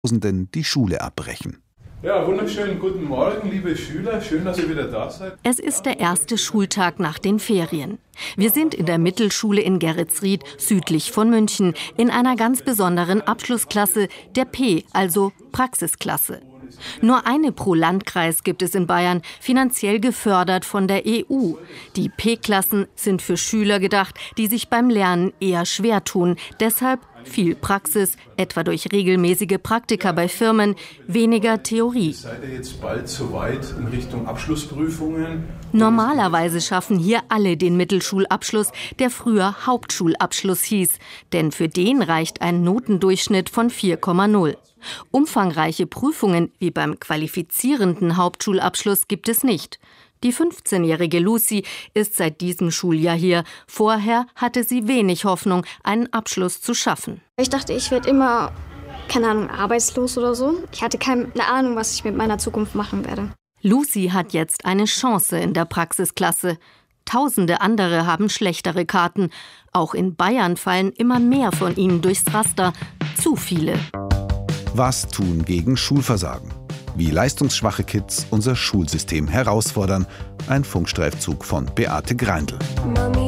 die Schule abbrechen. Ja, wunderschönen guten Morgen, liebe Schüler. Schön, dass ihr wieder da seid. Es ist der erste Schultag nach den Ferien. Wir sind in der Mittelschule in Geretsried, südlich von München, in einer ganz besonderen Abschlussklasse, der P, also Praxisklasse. Nur eine pro Landkreis gibt es in Bayern, finanziell gefördert von der EU. Die P-Klassen sind für Schüler gedacht, die sich beim Lernen eher schwer tun. Deshalb viel Praxis, etwa durch regelmäßige Praktika bei Firmen, weniger Theorie. Seid ihr jetzt bald soweit in Richtung Abschlussprüfungen? Normalerweise schaffen hier alle den Mittelschulabschluss, der früher Hauptschulabschluss hieß. Denn für den reicht ein Notendurchschnitt von 4,0. Umfangreiche Prüfungen wie beim qualifizierenden Hauptschulabschluss gibt es nicht. Die 15-jährige Lucy ist seit diesem Schuljahr hier. Vorher hatte sie wenig Hoffnung, einen Abschluss zu schaffen. Ich dachte, ich werde immer, arbeitslos oder so. Ich hatte keine Ahnung, was ich mit meiner Zukunft machen werde. Lucy hat jetzt eine Chance in der Praxisklasse. Tausende andere haben schlechtere Karten. Auch in Bayern fallen immer mehr von ihnen durchs Raster. Zu viele. Was tun gegen Schulversagen? Wie leistungsschwache Kids unser Schulsystem herausfordern. Ein Funkstreifzug von Beate Greindl. Mami.